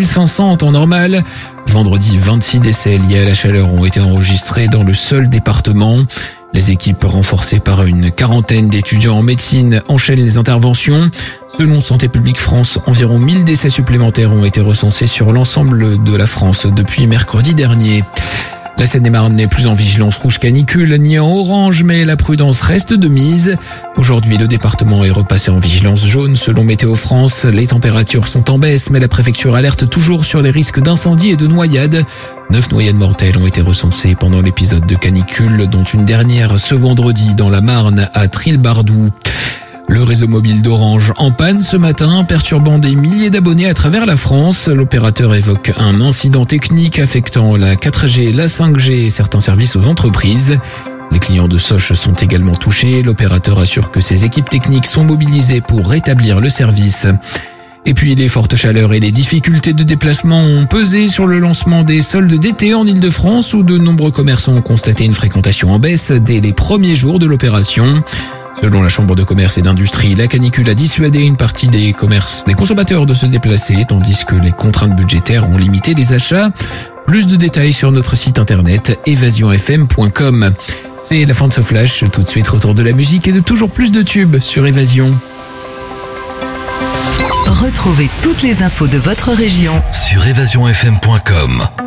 6500 en temps normal. Vendredi, 26 décès liés à la chaleur ont été enregistrés dans le seul département. Les équipes renforcées par une quarantaine d'étudiants en médecine enchaînent les interventions. Selon Santé publique France, environ 1000 décès supplémentaires ont été recensés sur l'ensemble de la France depuis mercredi dernier. La Seine-et-Marne n'est plus en vigilance rouge canicule ni en orange, mais la prudence reste de mise. Aujourd'hui, le département est repassé en vigilance jaune selon Météo France. Les températures sont en baisse, mais la préfecture alerte toujours sur les risques d'incendie et de noyades. 9 noyades mortelles ont été recensées pendant l'épisode de canicule, dont une dernière ce vendredi dans la Marne à Trilbardou. Le réseau mobile d'Orange en panne ce matin, perturbant des milliers d'abonnés à travers la France. L'opérateur évoque un incident technique affectant la 4G, la 5G et certains services aux entreprises. Les clients de Soch sont également touchés. L'opérateur assure que ses équipes techniques sont mobilisées pour rétablir le service. Et puis les fortes chaleurs et les difficultés de déplacement ont pesé sur le lancement des soldes d'été en Ile-de-France, où de nombreux commerçants ont constaté une fréquentation en baisse dès les premiers jours de l'opération. Selon la Chambre de commerce et d'industrie, la canicule a dissuadé une partie des consommateurs de se déplacer, tandis que les contraintes budgétaires ont limité les achats. Plus de détails sur notre site internet évasionfm.com. C'est la fin de ce flash. Tout de suite, retour de la musique et de toujours plus de tubes sur Évasion. Retrouvez toutes les infos de votre région sur évasionfm.com.